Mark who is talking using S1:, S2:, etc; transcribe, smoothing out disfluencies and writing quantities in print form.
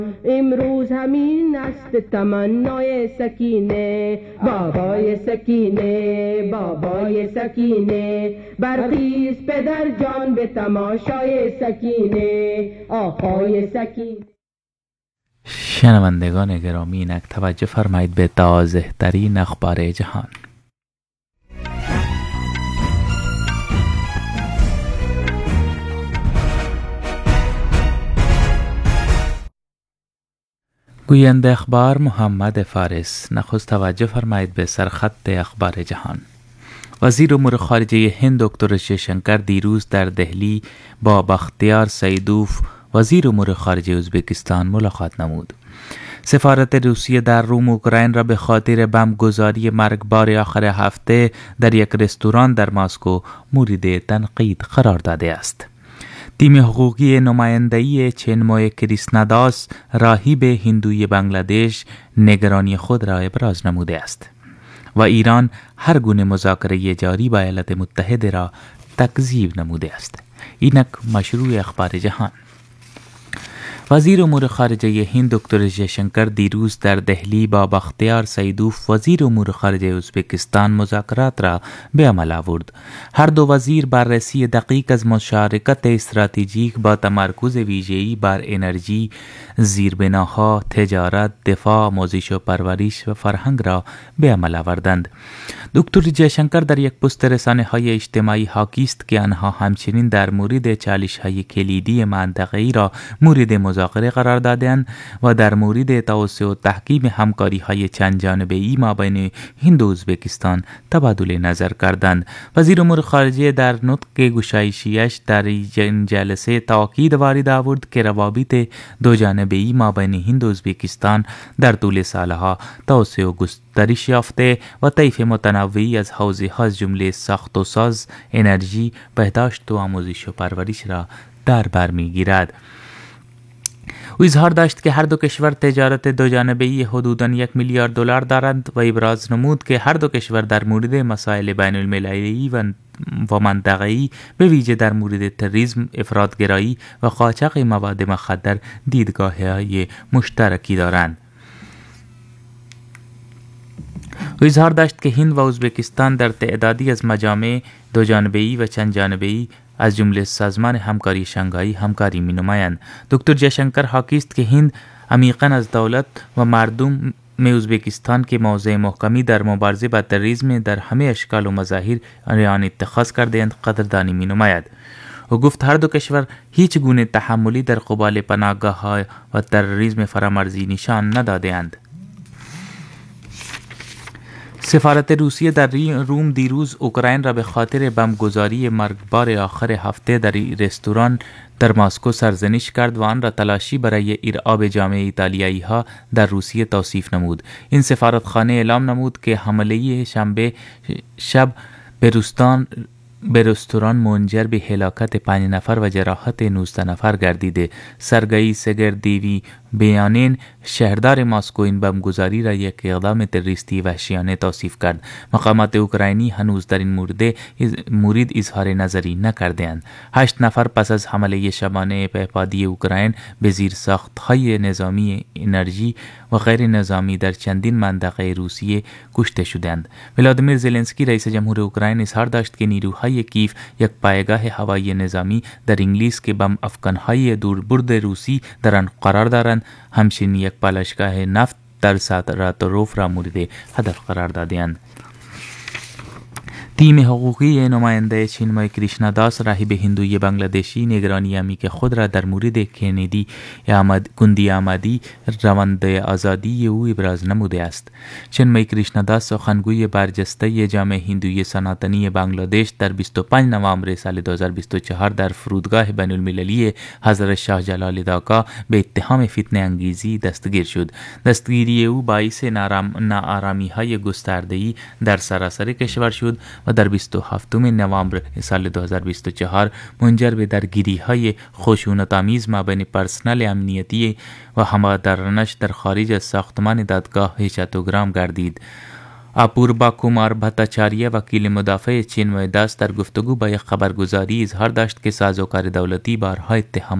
S1: امروز همین است تمنای سکینه، بابای سکینه، بابای سکینه. برخیز پدر جان به تماشای سکینه، آقای سکینه.
S2: شنوندگان گرامی، اینک توجه فرمایید به تازه ترین اخبار جهان. گوینده اخبار محمد فارس. نخست توجه فرمایید به سرخط اخبار جهان. وزیر امور خارجه هند دکتر جیشنکر دیروز در دهلی با بختیار سیدوف وزیر امور خارجه ازبکستان ملاقات نمود. سفارت روسیه در روم اوکراین را به خاطر بمبگذاری مرگبار آخر هفته در یک رستوران در مسکو مورد تنقید قرار داده است. تیم حقوقی نمایندگی چنموی کریسناداس راهب هندوی بنگلادش نگرانی خود را ابراز نموده است و ایران هر گونه مذاکره جاری با ایالات متحده را تکذیب نموده است. اینک مشروع اخبار جهان. وزیر امور خارجه هند دکتر جیشنکر دیروز در دهلی با بختیار سیدوف وزیر امور خارجه ازبکستان مذاکرات را به عمل آورد. هر دو وزیر بررسی دقیق از مشارکت استراتژیک با تمرکز ویژه‌ای بر انرژی، زیربناها، تجارت، دفاع، آموزش و پرورش و فرهنگ را به عمل آوردند. دکتر جیشنکر در یک پست رسانه‌های اجتماعی حاکی است که آنها همچنین در مورد چالش‌های کلیدی منطقه‌ای را مورد مذاکره قرار دادند و در مورد توسعه و تحکیم همکاری‌های چند جانبه‌ای مابین هند و ازبکستان تبادل نظر کردند. وزیر امور خارجه در نطق گشایشیش در این جلسه تاکید وارد آورد که روابط دو جانبه‌ای مابین هند و ازبکستان در طول سالها توسعه و گسترش یافته و طیف متنوعی از حوزه‌ها از جمله ساخت و ساز، انرژی، بهداشت و آموزش و پرورش را در بر می‌گیرد. او اظهار داشت که هر دو کشور تجارت دو جانبه‌ای حدوداً $1 میلیارد دارند و ابراز نمود که هر دو کشور در مورد مسائل بین المللی و منطقه‌ای به ویژه در مورد تروریسم، افراط‌گرایی و قاچاق مواد مخدر دیدگاه‌های مشترکی دارند. او اظهار داشت که هند و ازبکستان در تعدادی از مجامع دو جانبه‌ای و چند جانبه‌ای از جمله سازمان همکاری شانگهای همکاری می‌نمایند. دکتر جیشنکر حاکی است که هند عمیقاً از دولت و مردم ازبکستان که موضع محکمی در مبارزه با تروریسم در همه اشکال و مظاهر آن اتخاذ کرده‌اند قدردانی می‌نماید. او گفت هر دو کشور هیچ گونه تحملی در قبال پناهگاه‌ها و تروریسم فرامرزی نشان نداده‌اند. سفارت روسیه در روم دیروز اوکراین را به خاطر بمبگذاری مرگبار آخر هفته در رستوران در مسکو سرزنش کرد و آن را تلاشی برای ارعاب جامعه ایتالیایی ها در روسیه توصیف نمود. این سفارتخانه اعلام نمود که حمله شنبه شب به رستوران منجر به هلاکت 5 نفر و جراحت 19 نفر گردیده. سرگئی سگردیوی بیانین شهردار مسکو این بمبگذاری را یک اقدام تروریستی وحشیانه توصیف کرد. مقامات اوکراینی هنوز در این مورد اظهار نظری نکرده‌اند. 8 نفر پس از حمله شبانه پهپادی اوکراین به زیرساخت‌های نظامی، انرژی و غیر نظامی در چندین منطقه روسیه کشته شدند. ولادیمیر زلنسکی رئیس جمهور اوکراین اظهار داشت که نیروهای کیف یک پایگاه هوایی نظامی در انگلیس که بم افکن‌های دوربرد روسی در آن قرار دارند، همچنین یک پالایشگاه نفت در ساتراروف را مورد هدف قرار داده‌اند. تیم حقوقی نماینده چنموی کریشناداس راهب هندوی بنگلادشی نگرانی عمیق خود را در مورد کندی گوندی آمدی روند آزادی او ابراز نموده است. چنموی کریشناداس سخنگوی برجسته جامعه هندوی سناتنی بنگلادش در 25 نوامبر سال 2024 در فرودگاه بین المللی حضرت شاه جلال داکا به اتهام فتنه انگیزی دستگیر شد. دستگیری او باعث ناآرامی‌های گسترده‌ای در سراسر کشور شد و در 27 نوامبر سال 2024 منجر به درگیری‌های خشونت‌آمیز مابین پرسنل امنیتی و هوادارانش در خارج از ساختمان دادگاه چاتوگرام گردید. اپوربا کومار بھتاچاریه وکیل مدافع چنموی داس در گفتگو با یک خبرگزاری اظهار داشت که سازوکار دولتی بارها اتهام